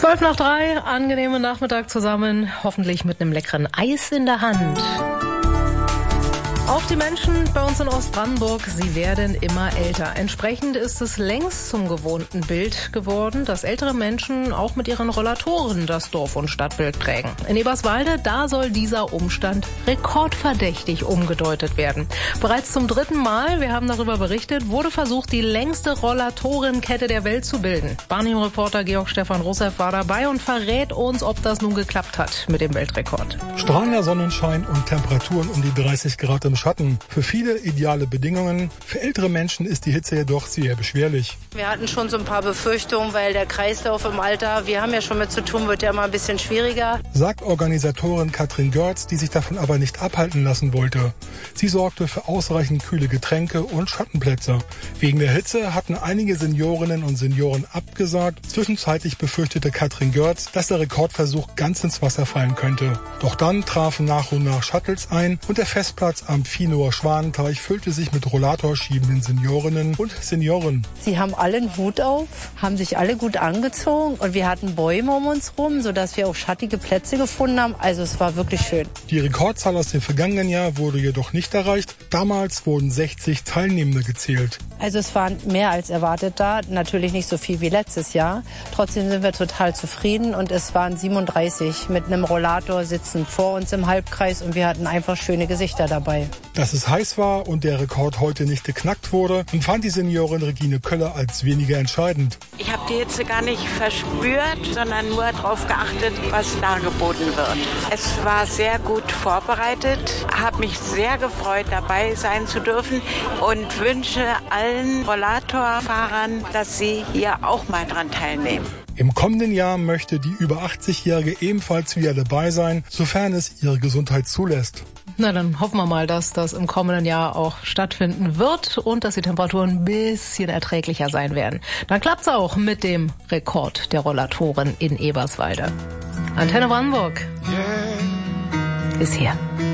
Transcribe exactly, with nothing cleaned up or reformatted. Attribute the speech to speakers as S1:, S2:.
S1: Zwölf nach drei, angenehmen Nachmittag zusammen, hoffentlich mit einem leckeren Eis in der Hand. Auch die Menschen bei uns in Ostbrandenburg, sie werden immer älter. Entsprechend ist es längst zum gewohnten Bild geworden, dass ältere Menschen auch mit ihren Rollatoren das Dorf- und Stadtbild prägen. In Eberswalde, da soll dieser Umstand rekordverdächtig umgedeutet werden. Bereits zum dritten Mal, wir haben darüber berichtet, wurde versucht, die längste Rollatorenkette der Welt zu bilden. Barnim-Reporter Georg Stefan Russeff war dabei und verrät uns, ob das nun geklappt hat mit dem Weltrekord.
S2: Strahlender Sonnenschein und Temperaturen um die dreißig Grad im Schatten. Für viele ideale Bedingungen. Für ältere Menschen ist die Hitze jedoch sehr beschwerlich.
S3: Wir hatten schon so ein paar Befürchtungen, weil der Kreislauf im Alter, wir haben ja schon mit zu tun, wird ja immer ein bisschen schwieriger.
S2: Sagt Organisatorin Katrin Görz, die sich davon aber nicht abhalten lassen wollte. Sie sorgte für ausreichend kühle Getränke und Schattenplätze. Wegen der Hitze hatten einige Seniorinnen und Senioren abgesagt. Zwischenzeitlich befürchtete Katrin Görz, dass der Rekordversuch ganz ins Wasser fallen könnte. Doch dann trafen nach und nach Shuttles ein und der Festplatz am Viehnower Schwanenteich füllte sich mit rollatorschiebenden Seniorinnen und Senioren.
S3: Sie haben alle einen Hut auf, haben sich alle gut angezogen und wir hatten Bäume um uns rum, sodass wir auch schattige Plätze gefunden haben. Also es war wirklich schön.
S2: Die Rekordzahl aus dem vergangenen Jahr wurde jedoch nicht erreicht. Damals wurden sechzig Teilnehmende gezählt.
S3: Also es waren mehr als erwartet da, natürlich nicht so viel wie letztes Jahr. Trotzdem sind wir total zufrieden und es waren siebenunddreißig mit einem Rollator sitzen vor uns im Halbkreis und wir hatten einfach schöne Gesichter dabei.
S2: Dass es heiß war und der Rekord heute nicht geknackt wurde, empfand die Seniorin Regine Köller als weniger entscheidend.
S4: Ich habe die Hitze gar nicht verspürt, sondern nur darauf geachtet, was dargeboten wird. Es war sehr gut vorbereitet, habe mich sehr gefreut, dabei sein zu dürfen und wünsche allen Rollatorfahrern, dass sie hier auch mal dran teilnehmen.
S2: Im kommenden Jahr möchte die über achtzigjährige ebenfalls wieder dabei sein, sofern es ihre Gesundheit zulässt.
S1: Na, dann hoffen wir mal, dass das im kommenden Jahr auch stattfinden wird und dass die Temperaturen ein bisschen erträglicher sein werden. Dann klappt's auch mit dem Rekord der Rollatoren in Eberswalde. Antenne Brandenburg ist hier.